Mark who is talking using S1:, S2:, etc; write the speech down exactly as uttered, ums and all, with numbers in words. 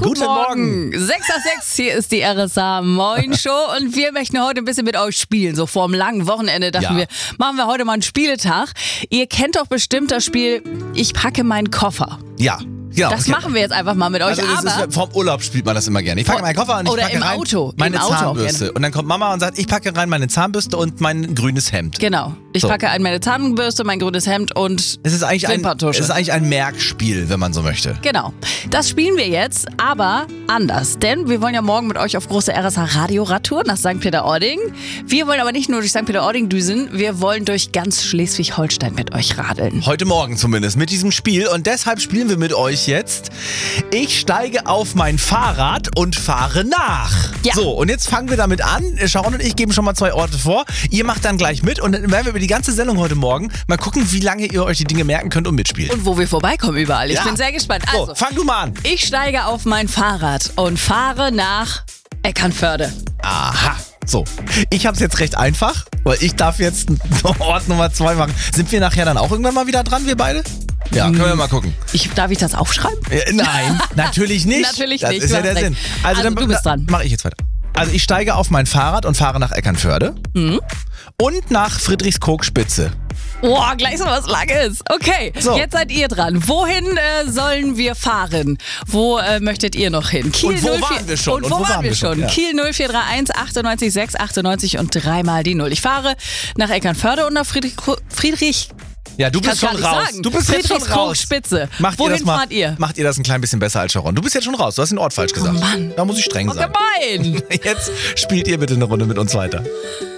S1: Guten Morgen.
S2: sechs Uhr sechs, hier ist die R S A Moin Show und wir möchten heute ein bisschen mit euch spielen. So vor dem langen Wochenende dachten
S1: Ja.
S2: wir, machen wir heute mal einen Spieletag. Ihr kennt doch bestimmt das Spiel Ich packe meinen Koffer.
S1: Ja. Genau,
S2: Das
S1: okay.
S2: machen wir jetzt einfach mal mit euch.
S1: Also das
S2: aber
S1: ist, vom Urlaub spielt man das immer gerne. Ich packe meinen Koffer und ich
S2: Oder
S1: packe
S2: im
S1: rein
S2: Auto.
S1: meine
S2: Im Auto auch
S1: Zahnbürste.
S2: gerne.
S1: Und dann kommt Mama und sagt, ich packe rein meine Zahnbürste und mein grünes Hemd.
S2: Genau. Ich
S1: So.
S2: packe ein meine Zahnbürste, mein grünes Hemd und
S1: Es ist eigentlich ein, es
S2: Wimperntusche.
S1: ist eigentlich ein Merkspiel, wenn man so möchte.
S2: Genau. Das spielen wir jetzt, aber anders. Denn wir wollen ja morgen mit euch auf große R S A-Radioradtour nach Sankt Peter-Ording. Wir wollen aber nicht nur durch Sankt Peter-Ording düsen, wir wollen durch ganz Schleswig-Holstein mit euch radeln.
S1: Heute Morgen zumindest mit diesem Spiel. Und deshalb spielen wir mit euch jetzt. Ich steige auf mein Fahrrad und fahre nach.
S2: Ja.
S1: So, und jetzt fangen wir damit an. Sharon und ich geben schon mal zwei Orte vor. Ihr macht dann gleich mit und dann werden wir über die ganze Sendung heute Morgen mal gucken, wie lange ihr euch die Dinge merken könnt und mitspielt.
S2: Und wo wir vorbeikommen überall. Ich
S1: Ja.
S2: bin sehr gespannt.
S1: So,
S2: Also,
S1: fang du mal an.
S2: ich steige auf mein Fahrrad und fahre nach Eckernförde.
S1: Aha. So, ich hab's jetzt recht einfach, weil ich darf jetzt Ort Nummer zwei machen. Sind wir nachher dann auch irgendwann mal wieder dran, wir beide? Ja, können wir mal gucken.
S2: Ich, darf ich das aufschreiben?
S1: Äh, nein, natürlich nicht.
S2: Natürlich
S1: das
S2: nicht,
S1: ist
S2: du
S1: ja
S2: hast
S1: der
S2: recht.
S1: Sinn.
S2: Also,
S1: dann
S2: du bist dran.
S1: Mache ich jetzt weiter. Also ich steige auf mein Fahrrad und fahre nach Eckernförde
S2: Mhm.
S1: und nach Friedrichskoog-Spitze.
S2: Boah, gleich so was Langes. Okay,
S1: So.
S2: jetzt seid ihr dran. Wohin äh, sollen wir fahren? Wo äh, möchtet ihr noch hin? Kiel
S1: Und wo
S2: null vier
S1: waren wir schon?
S2: Und wo, waren wir schon?
S1: Ja.
S2: Kiel null vier drei eins achtundneunzig sechs achtundneunzig und dreimal die null. Ich fahre nach Eckernförde und nach Friedrich... Friedrich
S1: Ja, du
S2: Kann's
S1: bist schon
S2: gar nicht
S1: raus.
S2: sagen.
S1: Du bist jetzt schon raus.
S2: Friedrichskoog-Spitze.
S1: Macht ihr
S2: Wohin
S1: das mal,
S2: fahrt ihr?
S1: Macht ihr das ein klein bisschen besser als Sharon? Du bist jetzt schon raus. Du hast den Ort falsch gesagt.
S2: Mann.
S1: Da muss ich streng
S2: Oh,
S1: sein.
S2: gemein.
S1: Jetzt spielt ihr bitte eine Runde mit uns weiter.